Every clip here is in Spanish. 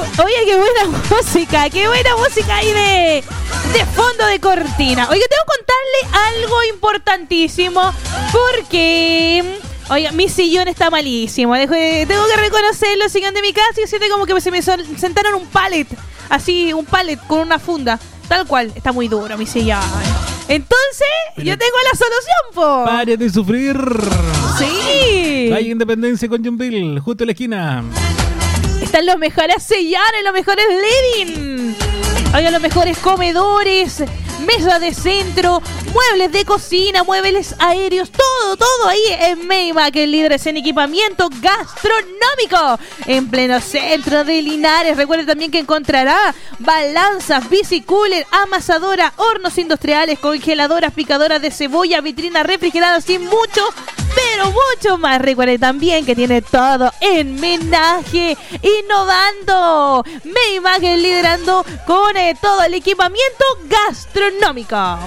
Oye, qué buena música ahí de fondo de cortina. Oye, tengo que contarle algo importantísimo porque... Oiga, mi sillón está malísimo. Tengo que reconocerlo, el sillón de mi casa y siento como que se me sentaron un pallet. Así, un pallet con una funda. Tal cual, está muy duro mi sillón. Entonces, yo tengo la solución, po. ¡Pare de sufrir! ¡Sí! Hay Independencia con Yonville, justo en la esquina. Están los mejores sillones, los mejores living. Oigan, los mejores comedores, mesas de centro, muebles de cocina, muebles aéreos, todo ahí en Maymac, el líder en equipamiento gastronómico en pleno centro de Linares. Recuerde también que encontrará balanzas, bicicooler, amasadora, hornos industriales, congeladoras, picadoras de cebolla, vitrinas refrigeradas y mucho, pero mucho más. Recuerde también que tiene todo en menaje, innovando. Maymac liderando con todo el equipamiento gastronómico.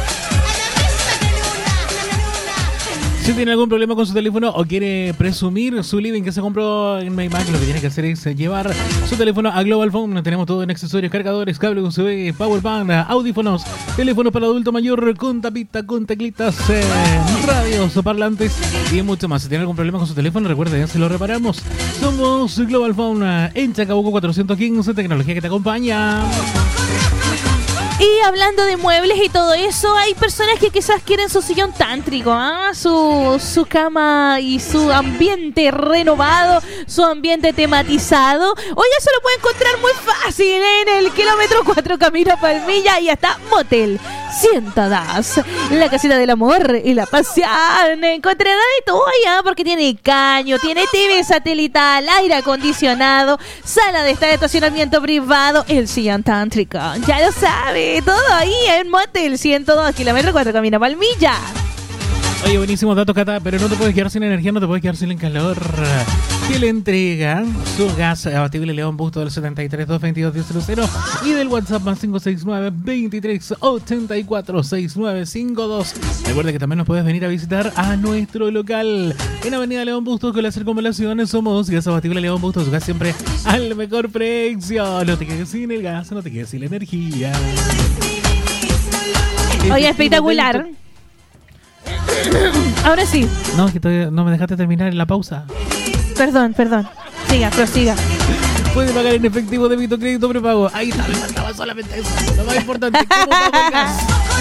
Si tiene algún problema con su teléfono o quiere presumir su living que se compró en Maymac, lo que tiene que hacer es llevar su teléfono a Global Phone. Tenemos todo en accesorios, cargadores, cable USB, powerbank, audífonos, teléfonos para adulto mayor con tapita, con teclitas, radios o parlantes y mucho más. Si tiene algún problema con su teléfono, recuerden, se lo reparamos. Somos Global Phone en Chacabuco 415, tecnología que te acompaña. Y hablando de muebles y todo eso, hay personas que quizás quieren su sillón tántrico, su cama y su ambiente renovado, su ambiente tematizado. Oiga, eso lo puede encontrar muy fácil en el kilómetro 4 camino Palmilla y hasta Motel 102, la casita del amor y la pasión. Encontrará de todo allá porque tiene caño, tiene TV satelital, aire acondicionado, sala de estacionamiento privado, el sillón tántrico. Ya lo sabe, todo ahí en Motel 102, kilómetro 4 camino Palmilla. Oye, buenísimos datos, Cata, pero no te puedes quedar sin energía, no te puedes quedar sin el calor. Que le entrega su gas abatible León Busto del 73-222-1000 y del WhatsApp más 569-2384-6952. Recuerda que también nos puedes venir a visitar a nuestro local en Avenida León Bustos con la circunvalación. Somos gas abatible León Bustos, gas siempre al mejor precio. No te quedes sin el gas, no te quedes sin la energía. Oye, espectacular. Ahora sí. No, que todavía no me dejaste terminar en la pausa. Perdón. Prosiga. Puede pagar en efectivo, débito, crédito, prepago. Ahí está, me faltaba solamente eso. Lo más importante, ¿cómo pago el gas?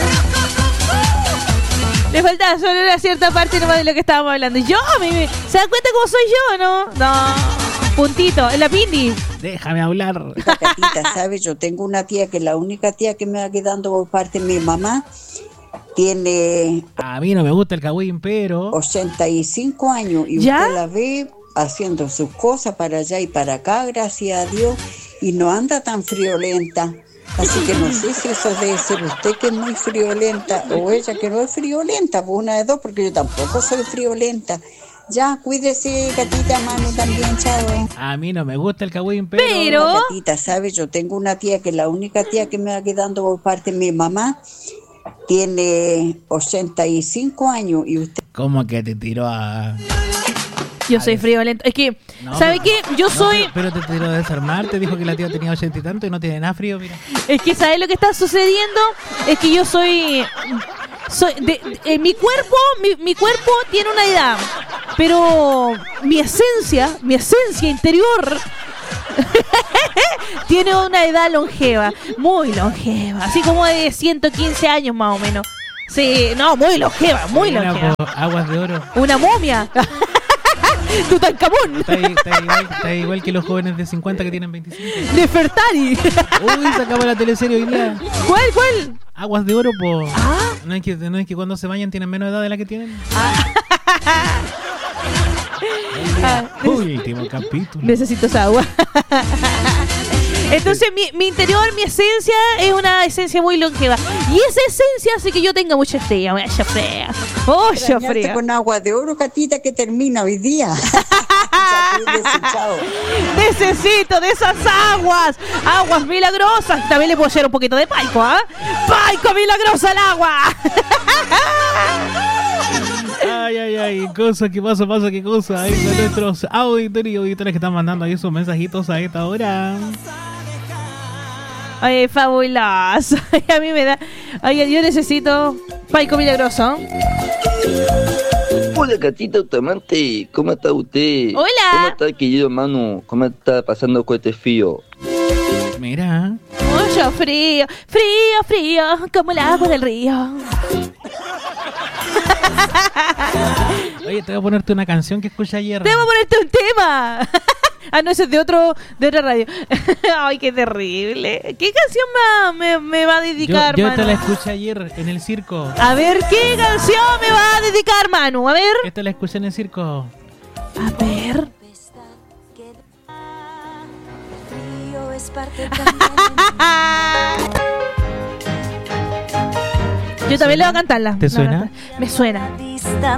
Le faltaba solo una cierta parte nomás de lo que estábamos hablando. ¿Se dan cuenta cómo soy yo, no? No. Puntito, en la pindi. Déjame hablar. Catita, ¿sabes? Yo tengo una tía que es la única tía que me va quedando por parte de mi mamá. Tiene... A mí no me gusta el cagüín, pero... 85 años y ¿ya? Usted la ve haciendo sus cosas para allá y para acá, gracias a Dios, y no anda tan friolenta. Así que no sé si eso debe ser usted que es muy friolenta o ella que no es friolenta, pues una de dos, porque yo tampoco soy friolenta. Ya, cuídese, Catita, Manu también, chao. A mí no me gusta el cagüín, pero... Catita, ¿sabes? Yo tengo una tía que es la única tía que me va quedando por parte de mi mamá. Tiene 85 años y usted... ¿Cómo que te tiró a...? Yo soy friolento. Es que, no, ¿sabe qué? Yo soy... Pero te tiró a desarmar, te dijo que la tía tenía 80 y tanto y no tiene nada frío, mira. Es que, ¿sabes lo que está sucediendo? Es que yo soy mi cuerpo tiene una edad, pero mi esencia interior... tiene una edad longeva, muy longeva, así como de 115 años más o menos. Sí, no, muy longeva, muy longeva. Aguas de oro. Una momia. Tutankamón. Está igual que los jóvenes de 50 que tienen 25. Nefertari. Uy, se acabó la teleserie hoy día. ¿Cuál? Aguas de oro, po. ¿Ah? No es que cuando se bañan tienen menos edad de la que tienen. Último capítulo. Necesito esa agua. Entonces mi interior, mi esencia es una esencia muy longeva. Y esa esencia hace que yo tenga mucha fría. Mucha fría. Mucha fría. Con agua de oro, Catita, que termina hoy día. Necesito de esas aguas. Aguas milagrosas. También le puedo echar un poquito de paico, ¿ah? ¡Paico milagrosa el agua! Ay, cosa, ¿qué pasa? ¿Qué cosa? Ahí con nuestros auditores y auditores que están mandando ahí sus mensajitos a esta hora. Ay, fabuloso. A mí me da... Ay, yo necesito Paico Milagroso. Hola, Gatita Automante, ¿cómo está usted? Hola. ¿Cómo está, querido Manu? ¿Cómo está pasando con este frío? Mira. Mucho frío, como el agua del río. Oye, te voy a ponerte una canción que escuché ayer. Te voy a ponerte un tema. Ah, no, ese es de otra radio. Ay, qué terrible. ¿Qué canción me va a dedicar, yo Manu? esta la escuché ayer en el circo. A ver, ¿qué canción me va a dedicar, Manu? A ver. Esta la escuché en el circo. A ver. Yo también le voy a cantarla. ¿Te suena? Me suena.